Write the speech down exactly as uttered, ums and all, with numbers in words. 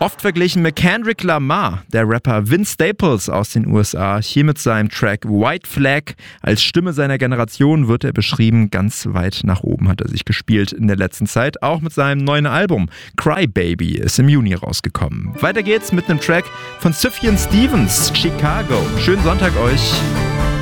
Oft verglichen mit Kendrick Lamar, der Rapper Vince Staples aus den U S A. Hier mit seinem Track White Flag. Als Stimme seiner Generation wird er beschrieben. Ganz weit nach oben hat er sich gespielt in der letzten Zeit. Auch mit seinem neuen Album Cry Baby ist im Juni rausgekommen. Weiter geht's mit einem Track von Sufjan Stevens, Chicago. Schönen Sonntag euch.